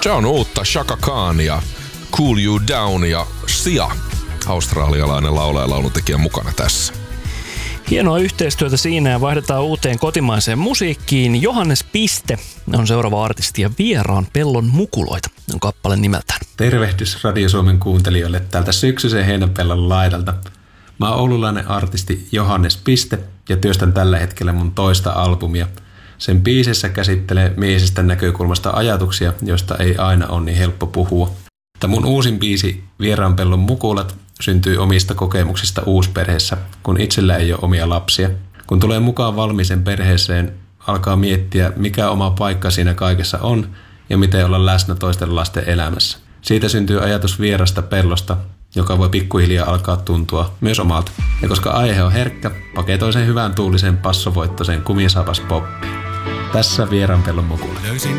Se on uutta Chaka Khania, Cool You Down ja Sia, australialainen laulaja ja lauluntekijä mukana tässä. Hienoa yhteistyötä siinä ja vaihdetaan uuteen kotimaiseen musiikkiin. Johannes Piste on seuraava artisti ja Vieraan pellon mukuloita on kappale nimeltään. Tervehdys Radio Suomen kuuntelijoille täältä syksyisen Heinäpellon laidalta. Mä oon oululainen artisti Johannes Piste ja työstän tällä hetkellä mun toista albumia. Sen biisissä käsittelee miehestä näkökulmasta ajatuksia, joista ei aina ole niin helppo puhua. Tämä mun uusin biisi Vieraan pellon mukulat syntyy omista kokemuksista uusperheessä, kun itsellä ei ole omia lapsia. Kun tulee mukaan valmiisen perheeseen, alkaa miettiä, mikä oma paikka siinä kaikessa on ja miten olla läsnä toisten lasten elämässä. Siitä syntyy ajatus vierasta pellosta, joka voi pikkuhiljaa alkaa tuntua myös omalta. Ja koska aihe on herkkä, paketoin sen hyvän tuulisen passovoittoisen kumisaapas poppiin. Tässä Vieraan pellon mukulat. Löysin